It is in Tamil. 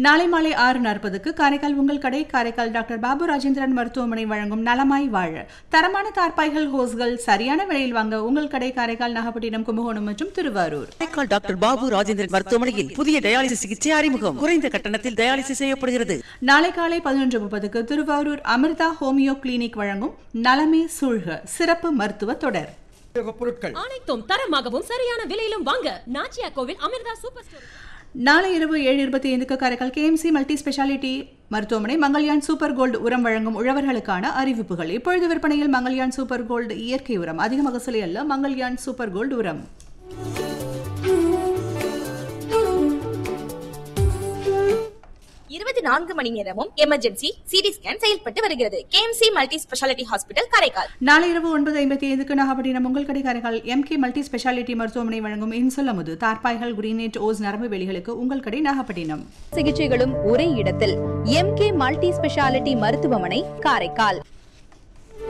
நாளை மாலை 6:40 காரைக்கால் உங்கள் கடை காரைக்கால் டாக்டர் பாபு ராஜேந்திரன் மருத்துவமனை வழங்கும் நலமாய் வாழ தரமான தார்பாய்கள் ஹோஸ்கள் சரியான விலையில் வாங்க உங்கள் கடை காரைக்கால் நாகப்பட்டினம் கும்பகோணம் மற்றும் திருவாரூர். காரைக்கால் டாக்டர் பாபு ராஜேந்திரன் மருத்துவமனையில் புதிய டயாலிசிஸ் சிகிச்சை அறிமுகம். குறைந்த கட்டணத்தில் டயாலிசிஸ் செய்யப்படுகிறது. நாளை காலை 11:30 திருவாரூர் அமிர்தா ஹோமியோ கிளினிக் வழங்கும் நலமே சூழ்க சிறப்பு மருத்துவ தொடர். அனைத்தும் தரமாகவும் சரியான விலையிலும் வாங்க நாச்சியா கோவில் அமிர்தா சூப்பர் ஸ்டோர். நாளை இரவு 7:25 காரைக்கால் KMC மல்டி ஸ்பெஷாலிட்டி மருத்துவமனை மங்கள்யான் சூப்பர் கோல்டு உரம் வழங்கும் உழவர்களுக்கான அறிவிப்புகள். இப்பொழுது விற்பனையில் மங்கள்யான் சூப்பர் கோல்டு இயற்கை உரம். அதிக மகசூலை அல்ல மங்கள்யான் சூப்பர் கோல்டு உரம். 24 மணி நேரமும் எமர்ஜென்சி சிடி ஸ்கேன் செயல்பட்டு வருகிறது. KMC multi speciality hospital Karaikal. நாளை இரவு 9:55 நாகப்பட்டினம் உங்கள் கடை காரைக்கால் MK மல்டி ஸ்பெஷாலிட்டி மருத்துவமனை வழங்கும் இன்சொல்லமுது தார்பாய்கள் குரீனேட் ஓஸ் நரம்பு வெளிகளுக்கு உங்கள் கடை நாகப்பட்டினம். சிகிச்சைகளும் ஒரே இடத்தில் MK மல்டி ஸ்பெஷாலிட்டி மருத்துவமனை காரைக்கால்.